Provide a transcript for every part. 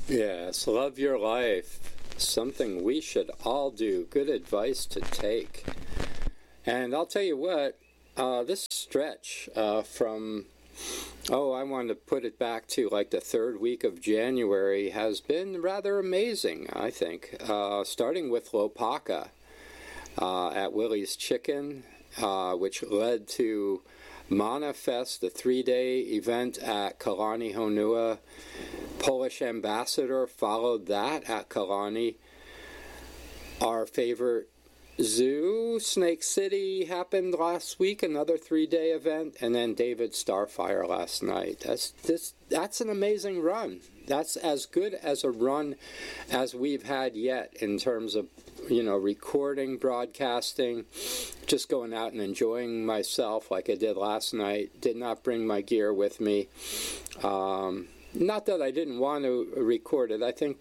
Yes, love your life. Something we should all do. Good advice to take. And I'll tell you what, this stretch I wanted to put it back to like the third week of January has been rather amazing, I think. Starting with Lopaka at Willie's Chicken, which led to Manifest, the 3-day event at Kalani Honua. Polish Ambassador followed that at Kalani. Our favorite zoo, Snake City, happened last week, another 3-day event, and then David Starfire last night. That's an amazing run. That's as good as a run as we've had yet in terms of, recording, broadcasting, just going out and enjoying myself like I did last night. Did not bring my gear with me. Not that I didn't want to record it. I think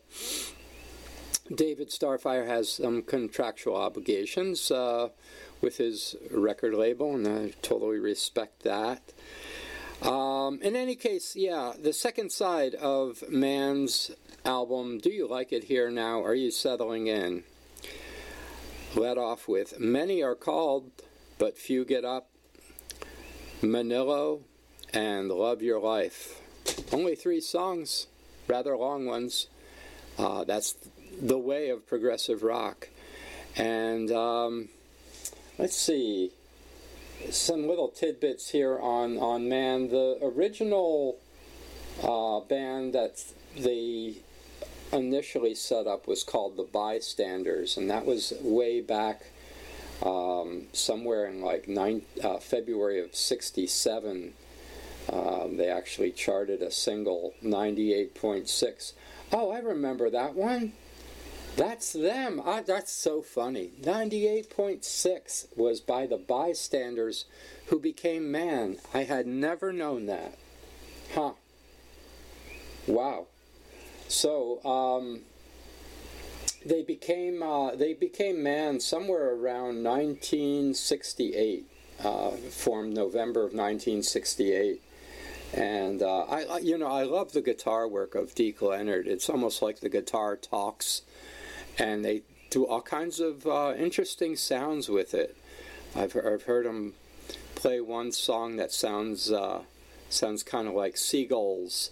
David Starfire has some contractual obligations with his record label, and I totally respect that. In any case, the second side of Man's album, Do You Like It Here Now? Are You Settling In? Led off with Many Are Called, But Few Get Up, Manilo, and Love Your Life. Only 3 songs, rather long ones. That's the way of progressive rock. And let's see, some little tidbits here on Man. The original band that they initially set up was called the Bystanders, and that was way back somewhere in like February of '67. They actually charted a single, 98.6. Oh, I remember that one. That's them. That's so funny. 98.6 was by the Bystanders, who became Man. I had never known that. Huh. Wow. So, they became Man somewhere around 1968. Formed November of 1968. And I love the guitar work of Deke Leonard. It's almost like the guitar talks, and they do all kinds of interesting sounds with it. I've heard him play one song that sounds kind of like seagulls,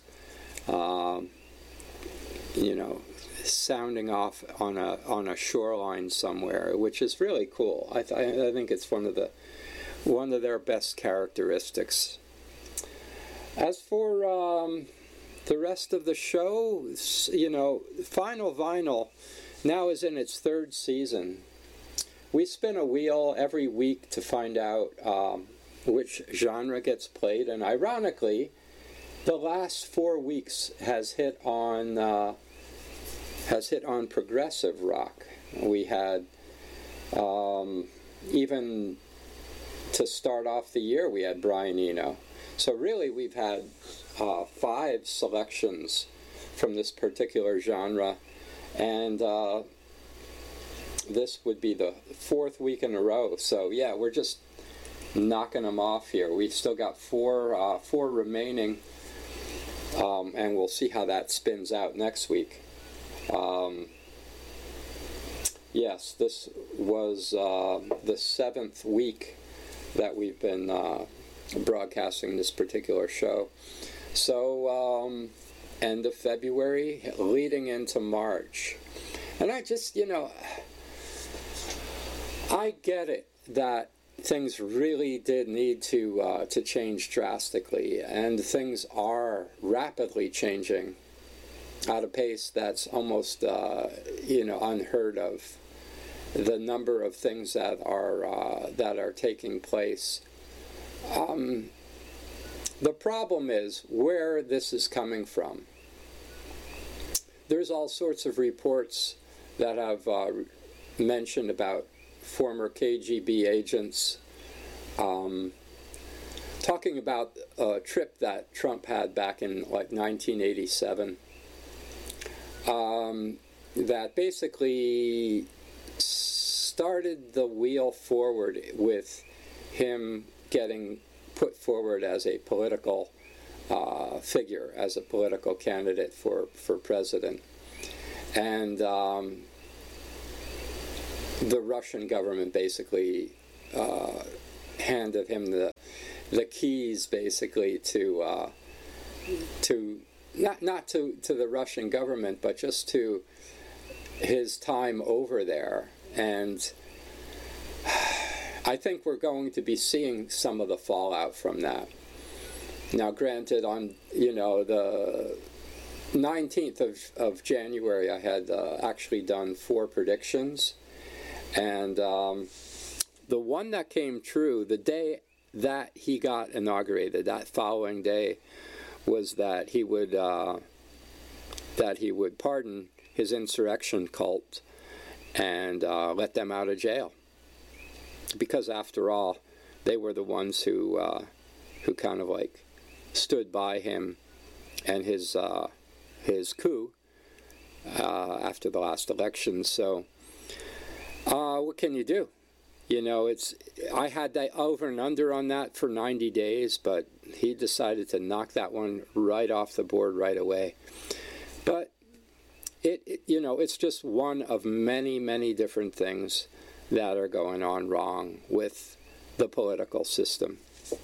sounding off on a shoreline somewhere, which is really cool. I think it's one of their best characteristics. As for the rest of the show, Final Vinyl now is in its 3rd season. We spin a wheel every week to find out which genre gets played, and ironically, the last 4 weeks has hit on progressive rock. We had even to start off the year, we had Brian Eno. So really, we've had 5 selections from this particular genre, and this would be the 4th week in a row. So yeah, we're just knocking them off here. We've still got 4 remaining, and we'll see how that spins out next week. Yes, this was the 7th week that we've been broadcasting this particular show. So, end of February, leading into March. And I just, I get it that things really did need to change drastically, and things are rapidly changing at a pace that's almost, unheard of. The number of things that are taking place. The problem is where this is coming from. There's all sorts of reports that have mentioned about former KGB agents talking about a trip that Trump had back in like 1987 that basically started the wheel forward with him getting put forward as a political figure as a political candidate for president. And the Russian government basically handed him the keys, basically, to not to the Russian government, but just to his time over there. And I think we're going to be seeing some of the fallout from that. Now, granted, on the 19th of January, I had actually done 4 predictions, and the one that came true, the day that he got inaugurated, that following day, was that he would pardon his insurrection cult and let them out of jail, because after all, they were the ones who kind of like stood by him and his coup after the last election. So what can you do? I had that over and under on that for 90 days, but he decided to knock that one right off the board right away. But it's just one of many, many different things that are going on wrong with the political system.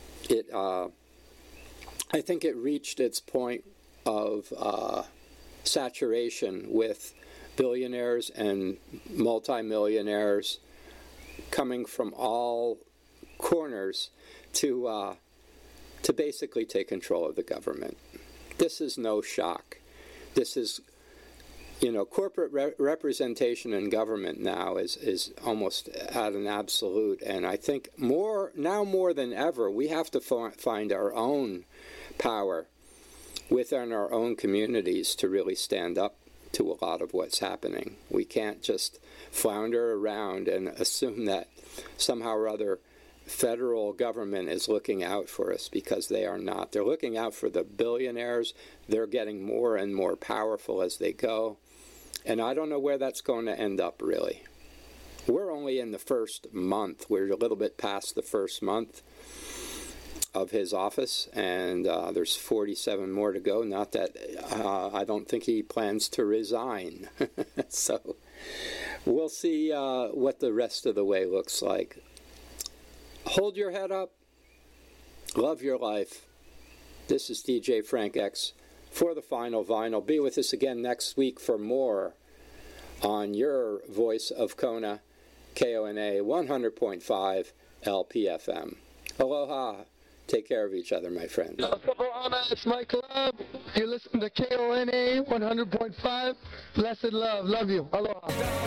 I think it reached its point of saturation with billionaires and multimillionaires coming from all corners to basically take control of the government. This is no shock. This is, corporate representation in government now is almost at an absolute, and I think more than ever, we have to find our own power within our own communities to really stand up to a lot of what's happening. We can't just flounder around and assume that somehow or other federal government is looking out for us, because they are not. They're looking out for the billionaires. They're getting more and more powerful as they go. And I don't know where that's going to end up, really. We're only in the first month. We're a little bit past the first month of his office, and there's 47 more to go. Not that I don't think he plans to resign. So we'll see what the rest of the way looks like. Hold your head up. Love your life. This is DJ Frank X for the Final Vinyl. Be with us again next week for more on your voice of Kona, KONA 100.5 LPFM. Aloha. Take care of each other, my friends. It's my club. You listen to KONA 100.5. Blessed love. Love you. Aloha.